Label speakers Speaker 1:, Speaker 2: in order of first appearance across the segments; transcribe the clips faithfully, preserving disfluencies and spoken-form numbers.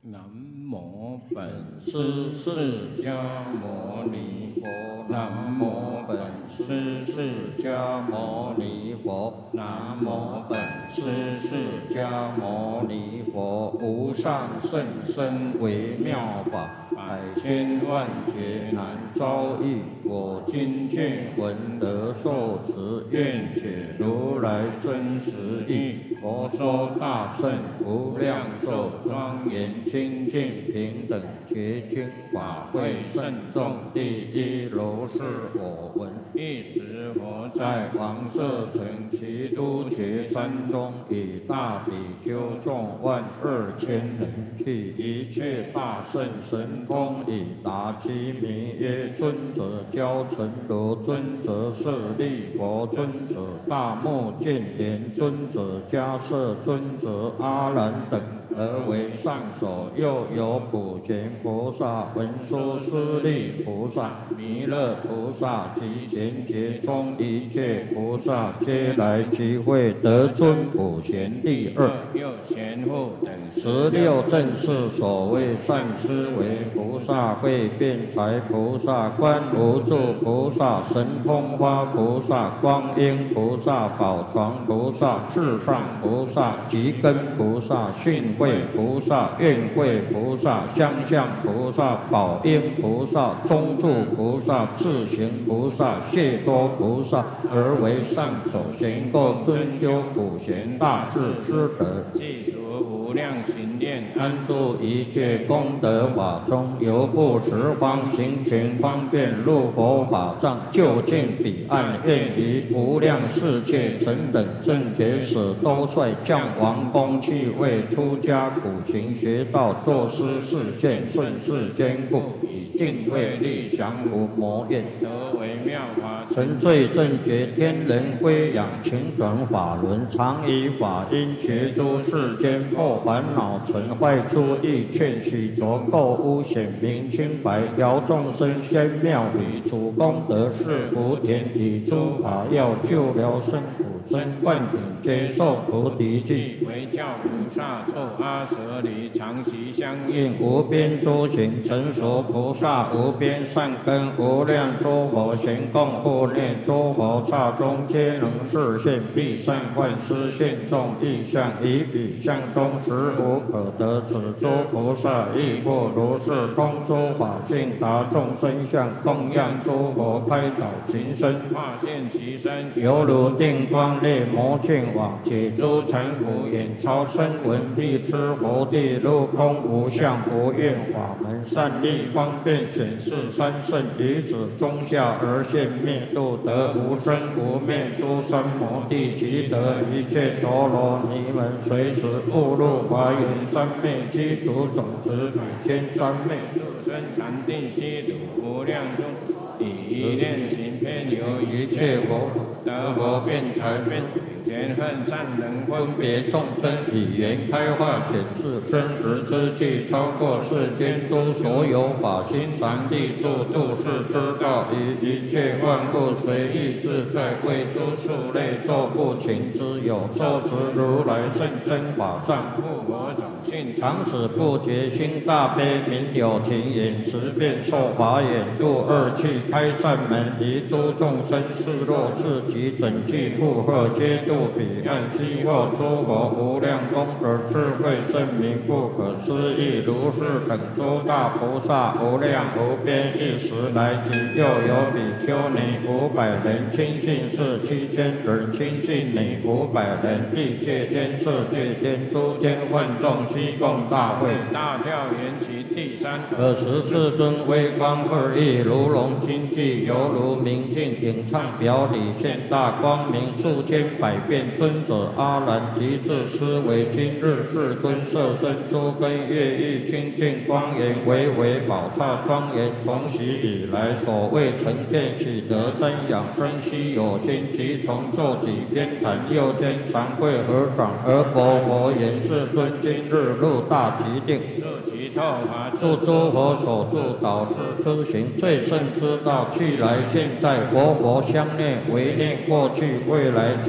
Speaker 1: 南无本师释迦牟尼佛，南无本师释迦牟尼佛，南无本师释迦牟尼佛。无上甚深微妙法，百千万劫难遭遇。我今见闻得受持，愿解如来真实义。佛说大圣无量寿庄严清净平等觉经法会慎重第一如是我闻。一时佛在王舍城齐都觉山中，以大比丘众万二千人，具一切大圣神通，以答其名曰：尊者教成如，尊者舍利佛，尊者大目犍连，尊者迦摄，尊者阿难等，而为上首。又有普贤菩萨、文殊师利菩萨、弥勒菩萨及贤劫中一切菩萨，皆来集会，得尊普贤第二。又贤护等十六正是所谓善思维菩萨、会辩才菩萨、观无住菩萨、神通花菩萨、观音菩萨、宝床菩萨、至上菩萨、吉根菩萨、训慧菩萨、愿慧菩萨、相向菩萨、宝应菩萨、中住菩萨、智行菩萨、谢多菩萨，而为上首，行够尊修普贤大士之德，记除无量行念，安住一切功德法中，由不十方行权方便，入佛法藏，就近彼岸，愿于无量世界成等正觉使，都率降王宫去为出家苦行学道，作施示现，顺世坚固，以定慧力降伏魔焰，得为妙法，沉醉正觉天人归养，勤转法轮，常以法音觉诸世间，破烦恼尘坏诸意，劝许浊垢污显明清白，调众生仙妙理，主功德是福田，以诸法要救疗生苦生，万品皆受菩提记，为教菩萨作阿舍离，常习相应，无边诸行成熟菩萨，无边善根，无量诸佛行供护念，诸佛刹中皆能示现，必善幻施现众意象，以彼相中实无可得。此诸菩萨亦复如是，通诸法性，达众生相，供养诸佛，开导情身，化现其身，犹如定光烈魔犍网，解诸尘浮，眼超声闻，必知佛地，入空无相无愿法门，善利方便显示三圣，以此中下而现灭度，得无生无灭诸三摩地，即得一切陀罗尼门，随时误入华严三昧，基础种子百千三昧，自身禅定悉土无量中，以一念行偏有一切佛，得佛辩才辩前恨善能分别众生，以言开化显示真实之际，超过世间诸所有法，心常立住度世之道，以一切万物随意自在，为诸数类作不勤之有，受持如来甚深法藏，护我种性，常使不觉心大悲，明有情眼持变受法眼，度二气开善门，离诸众生示弱自己，整具负荷皆度彼岸，悉获诸佛无量功德，智慧圣明不可思议，如是等诸大菩萨无量无边，一时来集。又有比丘尼五百人，亲信士七千人，亲信女五百人，欲界天、色界天、诸天万众悉共大会。大教缘起第三，尔时世尊微光二翼，如龙精济，犹如明镜影畅表里，现大光明，数千百变。尊者阿难即至思维，今日世尊摄身诸根乐意清净光严，唯唯宝刹庄严，从昔以来所谓成见喜得增养生息有心，即从咒己偏袒，右肩长跪合掌，而佛佛言：世尊今日入大极定，入其透法，助诸佛所助导师之行，最胜之道，去来现在，佛佛相念，唯念过去未来，诸佛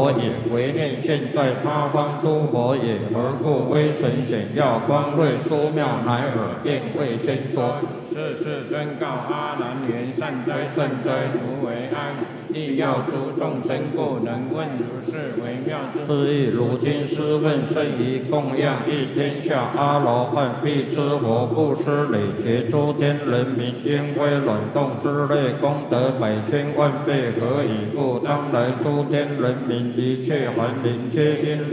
Speaker 1: 佛也，唯念现在八方诸佛也。何故威神显耀，光瑞殊妙，乃尔便未先说。世世真告阿难言：善哉善哉，如为安。亦要诸众生故，能问如是微妙之意。如今师问甚于供养一天下阿罗汉，必知佛布施累劫诸天人民，因为卵动之类功德百千万倍。何以故？当来诸天人民一切凡灵，皆因